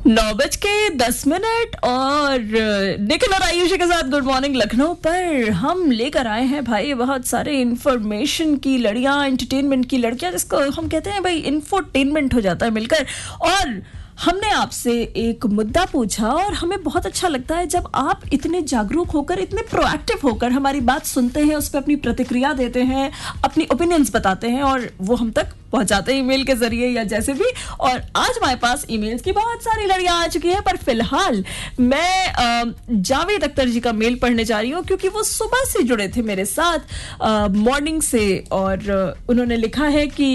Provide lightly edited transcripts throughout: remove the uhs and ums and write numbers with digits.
9:10 और निखिल और आयुषी के साथ गुड मॉर्निंग लखनऊ पर हम लेकर आए हैं भाई बहुत सारे इंफॉर्मेशन की लड़ियां, एंटरटेनमेंट की लड़कियां, जिसको हम कहते हैं भाई इंफोटेनमेंट हो जाता है मिलकर। और हमने आपसे एक मुद्दा पूछा और हमें बहुत अच्छा लगता है जब आप इतने जागरूक होकर, इतने प्रोएक्टिव होकर हमारी बात सुनते हैं, उस पर अपनी प्रतिक्रिया देते हैं, अपनी ओपिनियंस बताते हैं और वो हम तक पहुंचाते हैं ईमेल के जरिए या जैसे भी। और आज हमारे पास ईमेल्स की बहुत सारी लड़ियां आ चुकी है, पर फिलहाल मैं जावेद अख्तर जी का मेल पढ़ने जा रही हूँ क्योंकि वो सुबह से जुड़े थे मेरे साथ मॉर्निंग से। और उन्होंने लिखा है कि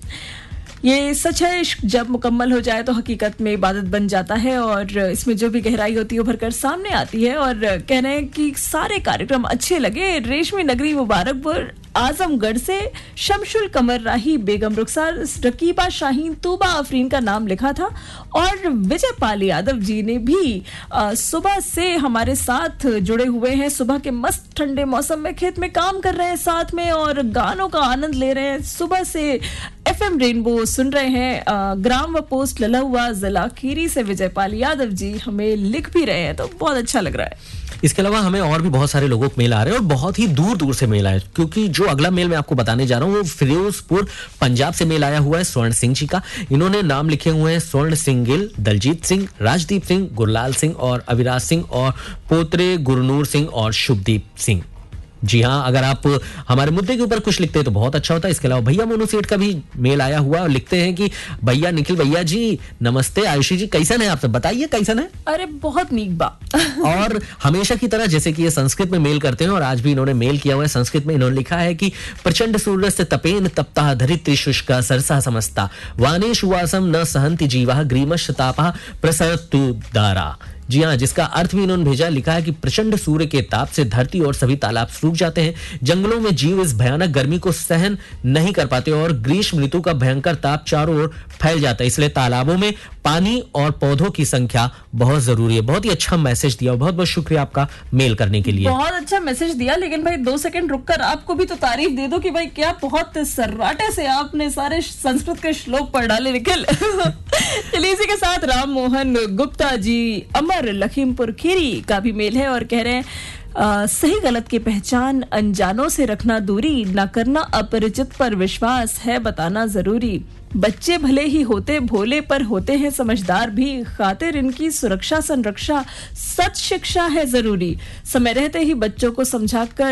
ये सच है, इश्क जब मुकम्मल हो जाए तो हकीकत में इबादत बन जाता है और इसमें जो भी गहराई होती है उभर कर सामने आती है। और कह रहे हैं कि सारे कार्यक्रम अच्छे लगे। रेशमी नगरी मुबारकपुर आजमगढ़ से शमशुल कमर राही, बेगम रुखसार, रकीबा शाहीन, तूबा आफरीन का नाम लिखा था। और विजय पाल यादव जी ने भी सुबह से हमारे साथ जुड़े हुए हैं। सुबह के मस्त ठंडे मौसम में खेत में काम कर रहे हैं साथ में और गानों का आनंद ले रहे हैं। सुबह से एफएम रेनबो सुन रहे हैं। ग्राम व पोस्ट ललहुआ जिला खीरी से विजय पाल यादव जी हमें लिख भी रहे हैं, तो बहुत अच्छा लग रहा है। इसके अलावा हमें और भी बहुत सारे लोगों के मेल आ रहे हैं और बहुत ही दूर दूर से मेल आए, क्योंकि जो अगला मेल मैं आपको बताने जा रहा हूँ वो फिरोजपुर पंजाब से मेल आया हुआ है स्वर्ण सिंह जी का। इन्होंने नाम लिखे हुए हैं स्वर्ण सिंह गिल, दलजीत सिंह, राजदीप सिंह, गुरलाल सिंह और अविराज सिंह और पोतरे गुरनूर सिंह और शुभदीप सिंह। जी हाँ, अगर आप हमारे मुद्दे के ऊपर कुछ लिखते हैं तो बहुत अच्छा होता है। इसके अलावा भैया मोनू सेठ का भी मेल आया हुआ और लिखते हैं कि भैया निखिल भैया जी नमस्ते, आयुषी जी कैसन है, आप सब बताइए कैसन है। अरे बहुत नीक बा। और हमेशा की तरह जैसे कि ये संस्कृत में मेल करते हैं और आज भी इन्होंने मेल किया हुआ है संस्कृत में। इन्होंने लिखा है कि प्रचंड सूर्य से तपेन तप्ता धरित्री शुष्का सरसा समस्ता वानेषु वासम न सहंति जीवा ग्रीमश तापा प्रसरतु दारा। जी हाँ, जिसका अर्थ भी इन्होंने भेजा, लिखा है कि प्रचंड सूर्य के ताप से धरती और सभी तालाब सूख जाते हैं। जंगलों में जीव इस भयानक गर्मी को सहन नहीं कर पाते और ग्रीष्म ऋतु का भयंकर ताप चारों ओर फैल जाता है। इसलिए तालाबों में पानी और पौधों की संख्या बहुत जरूरी है। बहुत ही अच्छा मैसेज दिया, बहुत बहुत शुक्रिया आपका मेल करने के लिए। बहुत अच्छा मैसेज दिया, लेकिन भाई 2 सेकंड रुककर आपको भी तो तारीफ दे दो कि भाई क्या बहुत सर्राटे से आपने सारे संस्कृत के श्लोक पढ़ डाले निखिल। चलिए इसी के साथ राम मोहन गुप्ता जी अमर लखीमपुर खीरी का भी मेल है और कह रहे हैं सही गलत की पहचान, अनजानों से रखना दूरी, न करना अपरिचित पर विश्वास, है बताना जरूरी। बच्चे भले ही होते भोले पर होते हैं समझदार भी, खातिर इनकी सुरक्षा संरक्षा सच शिक्षा है जरूरी। समय रहते ही बच्चों को समझाकर